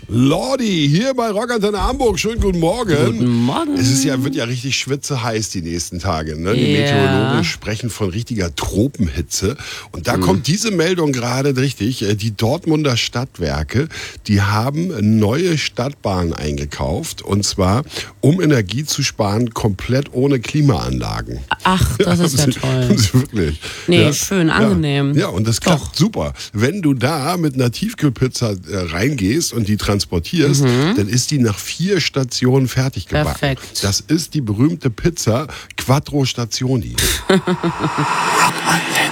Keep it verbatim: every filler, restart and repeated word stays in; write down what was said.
Lordi, hier bei Rockantenne Hamburg. Schönen guten Morgen. Guten Morgen. Es ist ja, wird ja richtig schwitzeheiß die nächsten Tage. Ne? Die Ja. Meteorologen sprechen von richtiger Tropenhitze. Und da mhm. kommt diese Meldung gerade richtig. Die Dortmunder Stadtwerke, die haben neue Stadtbahnen eingekauft. Und zwar, um Energie zu sparen, komplett ohne Klimaanlagen. Ach, das ist ja sie, toll. Sie wirklich. Nee, ja. schön, angenehm. Ja, ja, und das klappt Doch. super. Wenn du da mit einer Tiefkühlpizza äh, reingehst und die transportierst, mhm. dann ist die nach vier Stationen fertig gebacken. Perfekt. Das ist die berühmte Pizza Quattro Stationi.